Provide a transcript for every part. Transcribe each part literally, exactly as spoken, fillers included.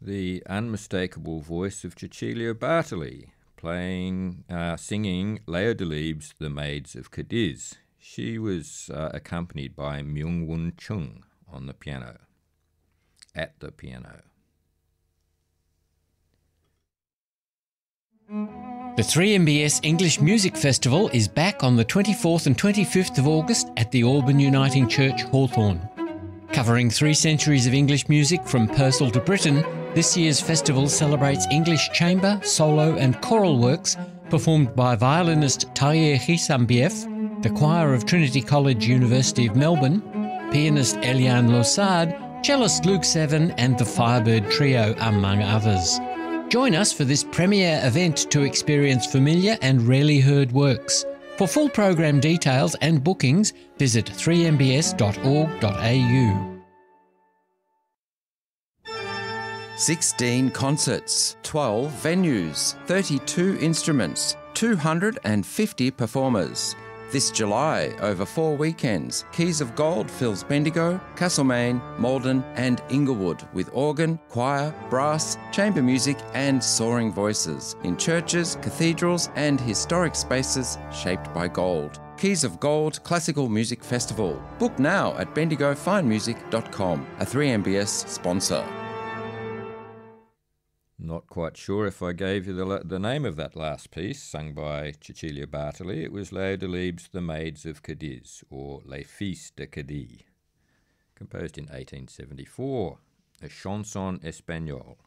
the unmistakable voice of Cecilia Bartoli, playing, uh, singing Leo Delibes' The Maids of Cadiz. She was uh, accompanied by Myung-Won Chung on the piano, at the piano. The three M B S English Music Festival is back on the twenty-fourth and twenty-fifth of August at the Auburn Uniting Church, Hawthorne. Covering three centuries of English music from Purcell to Britain, this year's festival celebrates English chamber, solo and choral works performed by violinist Tahir Hisambiev, the choir of Trinity College, University of Melbourne, pianist Eliane Losard, cellist Luke Seven and the Firebird Trio, among others. Join us for this premiere event to experience familiar and rarely heard works. For full program details and bookings, visit three m b s dot org dot a u. sixteen concerts, twelve venues, thirty-two instruments, two hundred fifty performers. This July, over four weekends, Keys of Gold fills Bendigo, Castlemaine, Maldon and Inglewood with organ, choir, brass, chamber music and soaring voices in churches, cathedrals and historic spaces shaped by gold. Keys of Gold Classical Music Festival. Book now at bendigo fine music dot com, a three M B S sponsor. Not quite sure if I gave you the, the name of that last piece, sung by Cecilia Bartoli. It was Leo Delibes' The Maids of Cadiz, or Les Filles de Cadiz, composed in eighteen seventy-four, a chanson espagnole.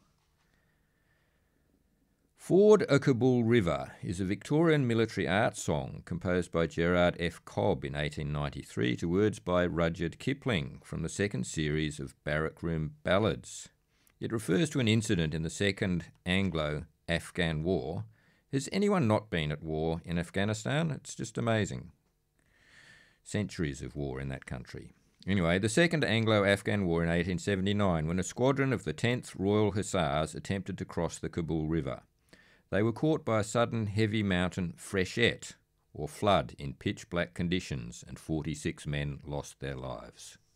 Ford o Kabul River is a Victorian military art song composed by Gerard F. Cobb in eighteen ninety-three to words by Rudyard Kipling from the second series of Barrack Room Ballads. It refers to an incident in the Second Anglo-Afghan War. Has anyone not been at war in Afghanistan? It's just amazing. Centuries of war in that country. Anyway, the Second Anglo-Afghan War in eighteen seventy-nine, when a squadron of the tenth Royal Hussars attempted to cross the Kabul River. They were caught by a sudden heavy mountain freshet, or flood, in pitch-black conditions, and forty-six men lost their lives.